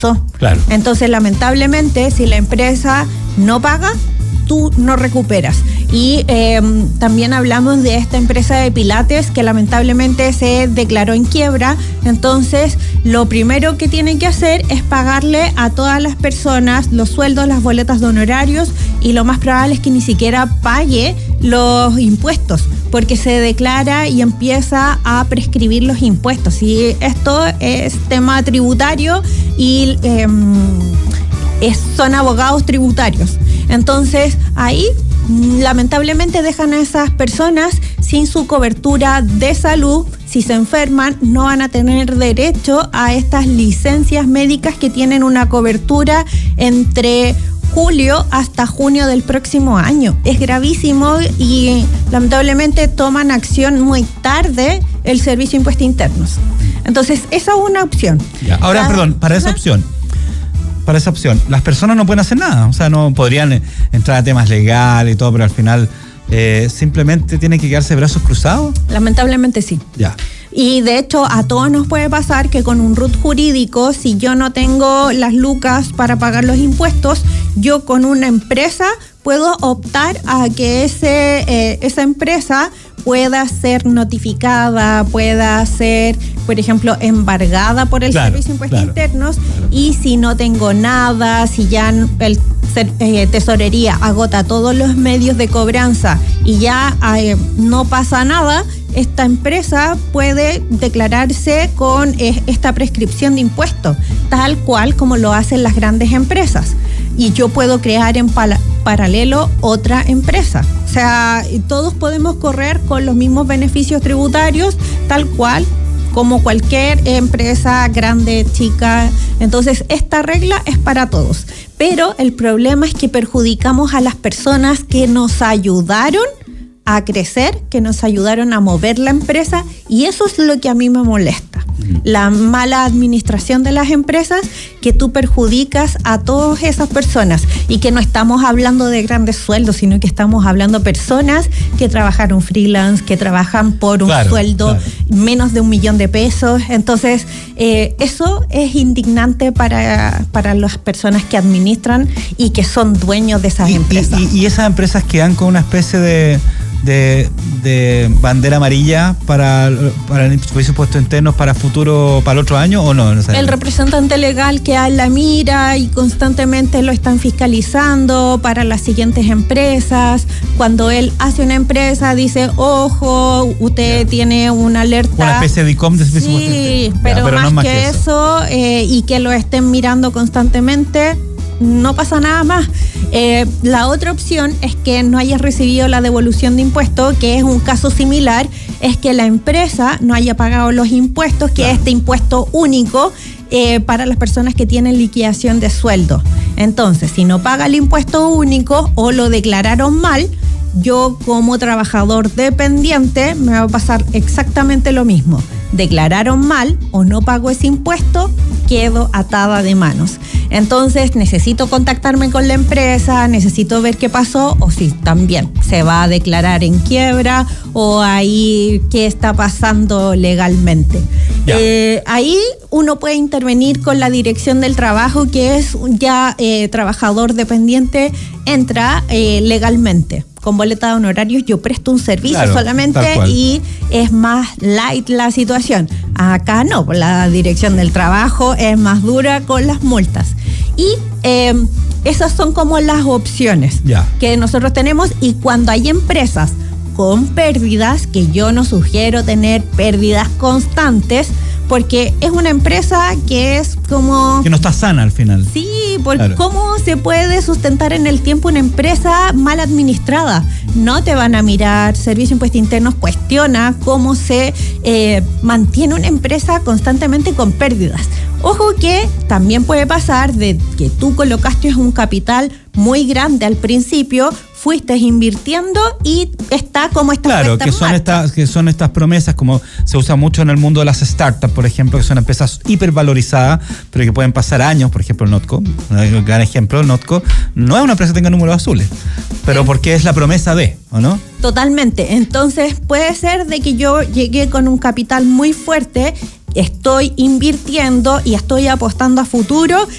Claro. Entonces, lamentablemente, si la empresa no paga, tú no recuperas. Y también hablamos de esta empresa de Pilates que lamentablemente se declaró en quiebra. Entonces, lo primero que tienen que hacer es pagarle a todas las personas los sueldos, las boletas de honorarios, y lo más probable es que ni siquiera pague los impuestos, porque se declara y empieza a prescribir los impuestos. Y esto es tema tributario y son abogados tributarios. Entonces, ahí lamentablemente dejan a esas personas sin su cobertura de salud. Si se enferman, no van a tener derecho a estas licencias médicas que tienen una cobertura entre julio hasta junio del próximo año. Es gravísimo y lamentablemente toman acción muy tarde el Servicio de Impuestos Internos. Entonces, esa es una opción. Ya. Ahora, perdón, para esa opción, las personas no pueden hacer nada. O sea, no podrían entrar a temas legales y todo, pero al final simplemente tienen que quedarse de brazos cruzados. Lamentablemente sí. Ya. Y de hecho a todos nos puede pasar que con un RUT jurídico, si yo no tengo las lucas para pagar los impuestos, yo con una empresa puedo optar a que esa empresa pueda ser notificada, pueda ser, por ejemplo, embargada por el Servicio de Impuestos Internos. Y si no tengo nada, si ya el Tesorería agota todos los medios de cobranza y ya no pasa nada, esta empresa puede declararse con esta prescripción de impuestos, tal cual como lo hacen las grandes empresas. Y yo puedo crear en paralelo otra empresa. O sea, todos podemos correr con los mismos beneficios tributarios, tal cual como cualquier empresa grande, chica. Entonces, esta regla es para todos. Pero el problema es que perjudicamos a las personas que nos ayudaron a crecer, que nos ayudaron a mover la empresa, y eso es lo que a mí me molesta. La mala administración de las empresas, que tú perjudicas a todas esas personas, y que no estamos hablando de grandes sueldos, sino que estamos hablando de personas que trabajaron freelance, que trabajan por un sueldo menos de $1 millón de pesos. Entonces, eso es indignante para las personas que administran y que son dueños de esas empresas. Y esas empresas quedan con una especie de bandera amarilla para el Servicio de Impuestos Internos para futuro, para el otro año, ¿o no? El representante legal queda en la mira y constantemente lo están fiscalizando para las siguientes empresas. Cuando él hace una empresa, dice, ojo, usted tiene una alerta. Una especie de ICOM de Servicio de Impuestos Internos. Sí, pero más que eso, y que lo estén mirando constantemente, no pasa nada más. La otra opción es que no hayas recibido la devolución de impuestos, que es un caso similar, es que la empresa no haya pagado los impuestos, que es este impuesto único para las personas que tienen liquidación de sueldo. Entonces, si no paga el impuesto único o lo declararon mal, yo como trabajador dependiente me va a pasar exactamente lo mismo. Declararon mal o no pago ese impuesto, quedo atada de manos. Entonces necesito contactarme con la empresa, necesito ver qué pasó, o si también se va a declarar en quiebra, o ahí qué está pasando legalmente. Ahí uno puede intervenir con la Dirección del Trabajo, que es ya trabajador dependiente, entra legalmente. Con boleta de honorarios yo presto un servicio solamente y es más light la situación. Acá no, la Dirección del Trabajo es más dura con las multas. Y esas son como las opciones que nosotros tenemos. Y cuando hay empresas con pérdidas, que yo no sugiero tener pérdidas constantes, porque es una empresa que es como... que no está sana al final. Sí, porque ¿cómo se puede sustentar en el tiempo una empresa mal administrada? No te van a mirar. Servicio de Impuestos Internos cuestiona cómo se mantiene una empresa constantemente con pérdidas. Ojo que también puede pasar de que tú colocaste un capital muy grande al principio, fuiste invirtiendo y está como esta que son estas promesas, como se usa mucho en el mundo de las startups, por ejemplo, que son empresas hipervalorizadas, pero que pueden pasar años. Por ejemplo, el Notco, un gran ejemplo, el Notco no es una empresa que tenga números azules, pero porque es la promesa de, ¿o no? Totalmente. Entonces puede ser de que yo llegué con un capital muy fuerte estoy invirtiendo y estoy apostando a futuro